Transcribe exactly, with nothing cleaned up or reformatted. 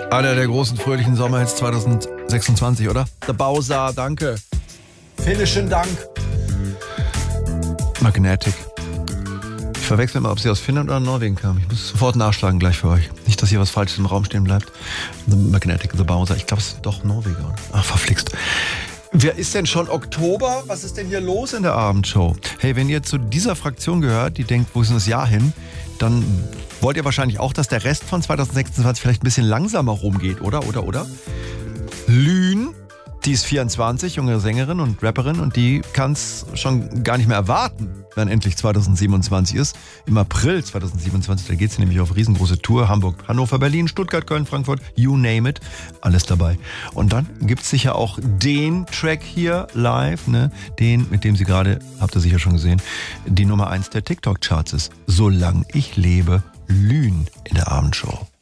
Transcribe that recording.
Einer der großen fröhlichen Sommerhits zwanzig sechsundzwanzig, oder? Der Bowser, danke. Vielen Dank. Magnetic. Ich verwechsel immer, ob sie aus Finnland oder Norwegen kam. Ich muss sofort nachschlagen gleich für euch. Nicht, dass hier was Falsches im Raum stehen bleibt. The Magnetic, The Bowser. Ich glaube, es ist doch Norweger, oder? Ach, verflixt. Wer ist denn schon Oktober? Was ist denn hier los in der Abendshow? Hey, wenn ihr zu dieser Fraktion gehört, die denkt, wo ist denn das Jahr hin, dann wollt ihr wahrscheinlich auch, dass der Rest von zwanzig sechsundzwanzig vielleicht ein bisschen langsamer rumgeht, oder? Oder, oder? Lühn, die ist vierundzwanzig, junge Sängerin und Rapperin, und die kann es schon gar nicht mehr erwarten, wenn endlich zwanzig siebenundzwanzig ist. Im April zwanzig siebenundzwanzig, da geht sie nämlich auf riesengroße Tour. Hamburg, Hannover, Berlin, Stuttgart, Köln, Frankfurt, you name it, alles dabei. Und dann gibt es sicher auch den Track hier live, ne? Den, mit dem sie gerade, habt ihr sicher schon gesehen, die Nummer eins der TikTok-Charts ist. Solange ich lebe, Lühn in der Abendshow.